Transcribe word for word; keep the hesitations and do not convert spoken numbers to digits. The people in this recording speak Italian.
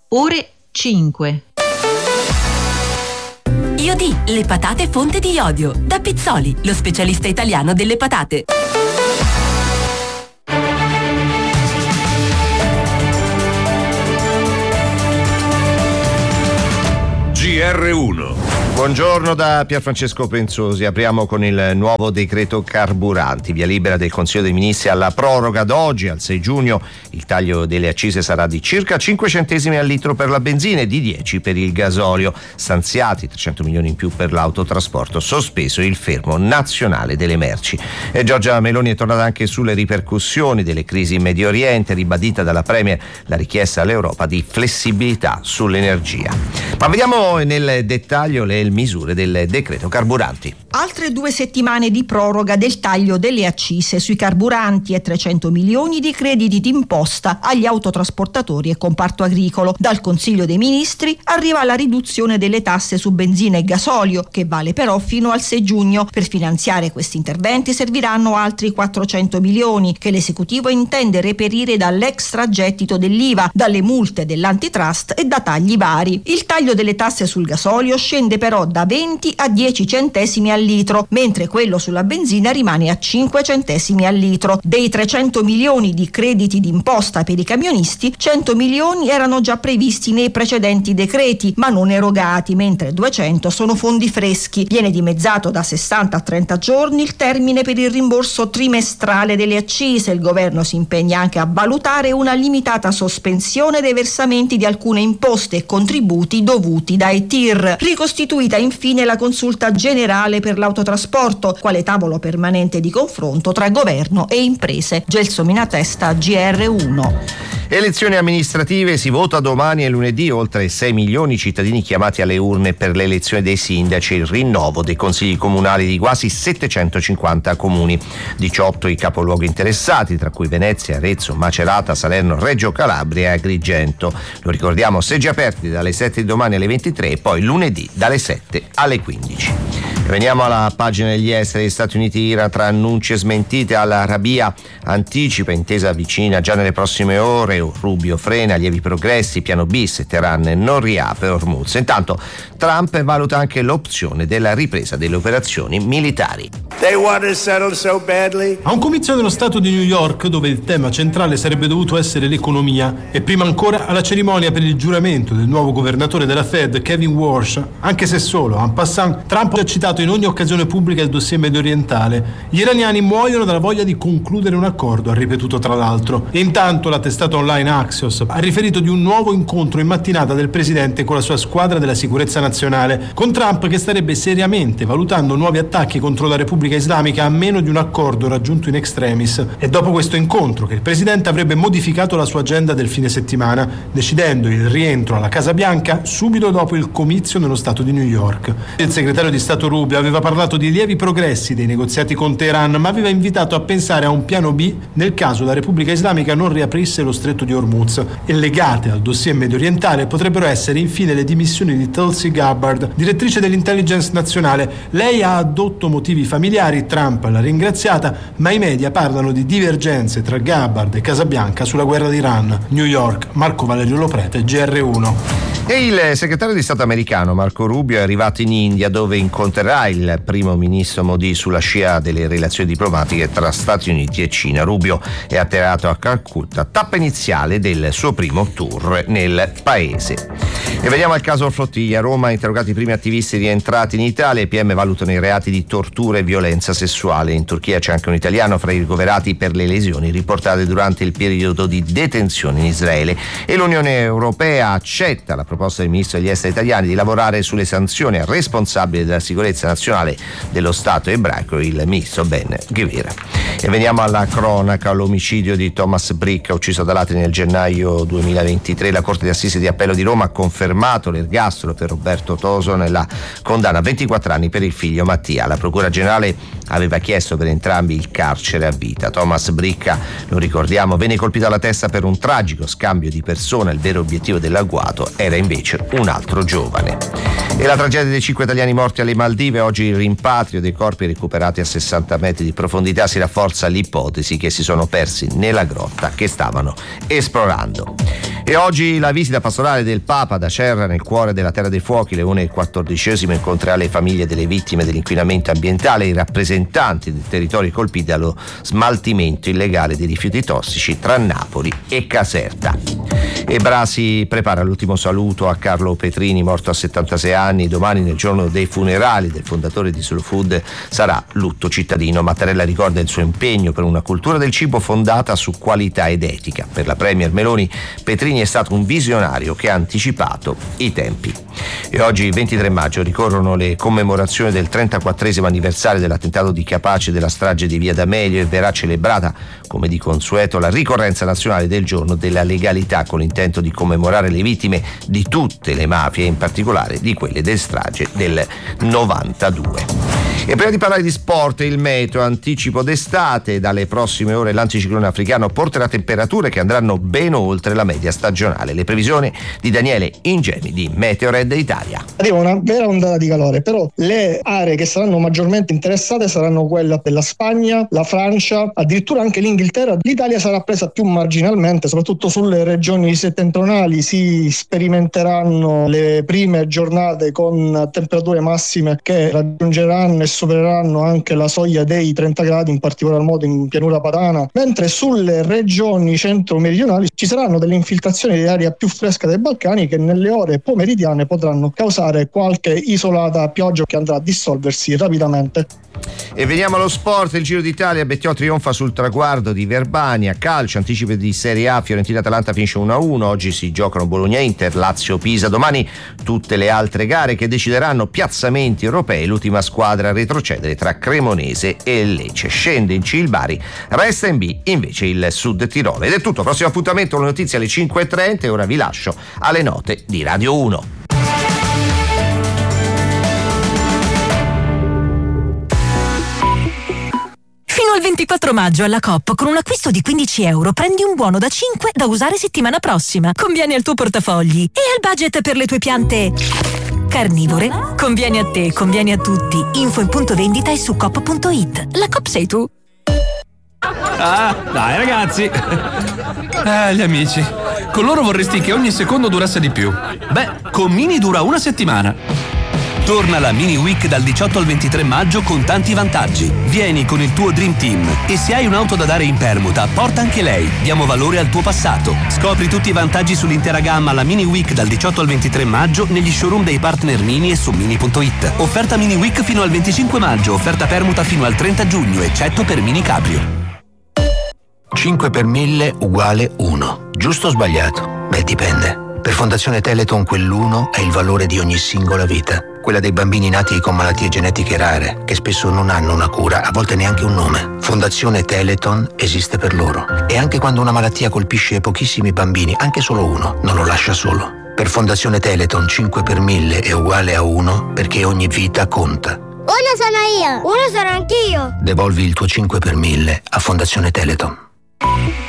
ore cinque. Iodi, le patate fonte di iodio. Da Pizzoli, lo specialista italiano delle patate. G R uno. Buongiorno da Pierfrancesco Penzosi. Apriamo con il nuovo decreto carburanti. Via libera del Consiglio dei Ministri alla proroga d'oggi al sei giugno. Il taglio delle accise sarà di circa cinque centesimi al litro per la benzina e di dieci per il gasolio. Stanziati trecento milioni in più per l'autotrasporto. Sospeso il fermo nazionale delle merci. E Giorgia Meloni è tornata anche sulle ripercussioni delle crisi in Medio Oriente, ribadita dalla Premier la richiesta all'Europa di flessibilità sull'energia. Ma vediamo nel dettaglio le misure del decreto carburanti. Altre due settimane di proroga del taglio delle accise sui carburanti e trecento milioni di crediti d'imposta agli autotrasportatori e comparto agricolo. Dal Consiglio dei Ministri arriva la riduzione delle tasse su benzina e gasolio, che vale però fino al sei giugno. Per finanziare questi interventi serviranno altri quattrocento milioni che l'esecutivo intende reperire dall'extragettito dell'I V A, dalle multe dell'antitrust e da tagli vari. Il taglio delle tasse sul gasolio scende però da venti a dieci centesimi al litro, mentre quello sulla benzina rimane a cinque centesimi al litro. Dei trecento milioni di crediti d'imposta per i camionisti, cento milioni erano già previsti nei precedenti decreti, ma non erogati, mentre duecento sono fondi freschi. Viene dimezzato da sessanta a trenta giorni il termine per il rimborso trimestrale delle accise. Il governo si impegna anche a valutare una limitata sospensione dei versamenti di alcune imposte e contributi dovuti dai T I R. Ricostituita infine la consulta generale per l'autotrasporto, quale tavolo permanente di confronto tra governo e imprese. Gelsomina Testa, G R uno. Elezioni amministrative, si vota domani e lunedì. Oltre sei milioni di cittadini chiamati alle urne per l'elezione dei sindaci e il rinnovo dei consigli comunali di quasi settecentocinquanta comuni. diciotto i capoluoghi interessati, tra cui Venezia, Arezzo, Macerata, Salerno, Reggio Calabria e Agrigento. Lo ricordiamo, seggi aperti dalle sette di domani alle ventitré e poi lunedì dalle sette alle quindici. Veniamo alla pagina degli esteri. Gli Stati Uniti Iran, tra annunci e smentite. Alla Arabia anticipa intesa vicina già nelle prossime ore. Rubio frena, lievi progressi, piano bis, Teheran non riapre Hormuz. Intanto Trump valuta anche l'opzione della ripresa delle operazioni militari. They want to settle so badly. A un comizio nello stato di New York, dove il tema centrale sarebbe dovuto essere l'economia, e prima ancora alla cerimonia per il giuramento del nuovo governatore della Fed, Kevin Warsh, anche se solo en passant, Trump ha citato in ogni occasione pubblica il dossier medio orientale. Gli iraniani muoiono dalla voglia di concludere un accordo, ha ripetuto tra l'altro. E intanto la testata online Axios ha riferito di un nuovo incontro in mattinata del presidente con la sua squadra della sicurezza nazionale, con Trump che starebbe seriamente valutando nuovi attacchi contro la Repubblica Islamica a meno di un accordo raggiunto in extremis. E dopo questo incontro che il presidente avrebbe modificato la sua agenda del fine settimana, decidendo il rientro alla Casa Bianca subito dopo il comizio nello stato di New York. Il segretario di Stato Rubio aveva parlato di lievi progressi dei negoziati con Teheran, ma aveva invitato a pensare a un piano B nel caso la Repubblica Islamica non riaprisse lo stretto di Hormuz. E legate al dossier medio orientale potrebbero essere infine le dimissioni di Tulsi Gabbard, direttrice dell'intelligence nazionale. Lei ha addotto motivi familiari, Trump l'ha ringraziata, ma i media parlano di divergenze tra Gabbard e Casabianca sulla guerra d'Iran. New York, Marco Valerio Loprete, G R uno. E il segretario di Stato americano Marco Rubio è arrivato in India, dove incontrerà il primo ministro Modi sulla scia delle relazioni diplomatiche tra Stati Uniti e Cina. Rubio è atterrato a Calcutta, tappa iniziale del suo primo tour nel paese. E veniamo al caso Flottiglia. A Roma, interrogati i primi attivisti rientrati in Italia, i P M valutano i reati di tortura e violenza sessuale. In Turchia c'è anche un italiano fra i ricoverati per le lesioni riportate durante il periodo di detenzione in Israele. E l'Unione Europea accetta la proposta del ministro degli esteri italiani di lavorare sulle sanzioni al responsabile della sicurezza nazionale dello Stato ebraico, il ministro Ben Gvir. E veniamo alla cronaca. L'omicidio di Thomas Brick, ucciso da ladri nel gennaio duemilaventitré. La Corte di Assise di Appello di Roma ha confermato l'ergastolo per Roberto Toso nella condanna a ventiquattro anni per il figlio Mattia. La Procura Generale aveva chiesto per entrambi il carcere a vita. Thomas Bricca, lo ricordiamo, venne colpito alla testa per un tragico scambio di persona. Il vero obiettivo dell'agguato era invece un altro giovane. E la tragedia dei cinque italiani morti alle Maldive. Oggi il rimpatrio dei corpi recuperati a sessanta metri di profondità. Si rafforza l'ipotesi che si sono persi nella grotta che stavano esplorando. E oggi la visita pastorale del Papa ad Acerra, nel cuore della Terra dei Fuochi. Leone quattordicesimo incontrerà le famiglie delle vittime dell'inquinamento ambientale e i rappresentanti dei territori colpiti dallo smaltimento illegale di rifiuti tossici tra Napoli e Caserta. E Bra si prepara all'ultimo saluto a Carlo Petrini, morto a settantasei anni. Domani, nel giorno dei funerali del fondatore di Slow Food, sarà lutto cittadino. Mattarella ricorda il suo impegno per una cultura del cibo fondata su qualità ed etica. Per la premier Meloni, Petrini è stato un visionario che ha anticipato i tempi. E oggi, ventitré maggio, ricorrono le commemorazioni del trentaquattresimo anniversario dell'attentato di Capaci e della strage di Via D'Amelio, e verrà celebrata, come di consueto, la ricorrenza nazionale del giorno della legalità, con l'intento di commemorare le vittime di tutte le mafie, in particolare di quelle del strage del novantadue. E prima di parlare di sport, il meteo, anticipo d'estate. Dalle prossime ore l'anticiclone africano porterà temperature che andranno ben oltre la media stagionale. Le previsioni di Daniele Ingemi di Meteored Italia. Arriva una vera ondata di calore, però le aree che saranno maggiormente interessate saranno quella della Spagna, la Francia, addirittura anche l'Inghilterra. L'Italia sarà presa più marginalmente, soprattutto sulle regioni settentrionali si sperimenteranno le prime giornate con temperature massime che raggiungeranno e supereranno anche la soglia dei trenta gradi, in particolar modo in pianura padana, mentre sulle regioni centro-meridionali ci saranno delle infiltrazioni di aria più fresca dei Balcani che nelle ore pomeridiane potranno causare qualche isolata pioggia che andrà a dissolversi rapidamente. E veniamo allo sport. Il Giro d'Italia, Bettiò trionfa sul traguardo di Verbania. Calcio, anticipo di Serie A, Fiorentina-Atalanta finisce uno a uno. Oggi si giocano Bologna-Inter, Lazio-Pisa. Domani tutte le altre gare che decideranno piazzamenti europei. L'ultima squadra a retrocedere tra Cremonese e Lecce. Scende in C il Bari, resta in B invece il Sud Tirolo. Ed è tutto, prossimo appuntamento con le notizie alle cinque e trenta, e ora vi lascio alle note di Radio uno. Fino al ventiquattro maggio alla Coop, con un acquisto di quindici euro prendi un buono da cinque da usare settimana prossima. Conviene al tuo portafogli e al budget per le tue piante carnivore. Conviene a te, conviene a tutti. Info in punto vendita e su coop punto it. La Coop sei tu. Ah, dai ragazzi. Eh, gli amici. Con loro vorresti che ogni secondo durasse di più. Beh, con Mini dura una settimana. Torna la Mini Week dal diciotto al ventitré maggio con tanti vantaggi. Vieni con il tuo Dream Team e se hai un'auto da dare in permuta, porta anche lei. Diamo valore al tuo passato. Scopri tutti i vantaggi sull'intera gamma alla Mini Week dal diciotto al ventitré maggio negli showroom dei partner Mini e su mini punto it. Offerta Mini Week fino al venticinque maggio, offerta permuta fino al trenta giugno, eccetto per Mini Cabrio. cinque per mille uguale uno. Giusto o sbagliato? Beh, dipende. Per Fondazione Teleton quell'uno è il valore di ogni singola vita. Quella dei bambini nati con malattie genetiche rare, che spesso non hanno una cura, a volte neanche un nome. Fondazione Teleton esiste per loro. E anche quando una malattia colpisce pochissimi bambini, anche solo uno, non lo lascia solo. Per Fondazione Teleton cinque per mille è uguale a uno, perché ogni vita conta. Uno sono io, uno sono anch'io. Devolvi il tuo cinque per mille a Fondazione Teleton.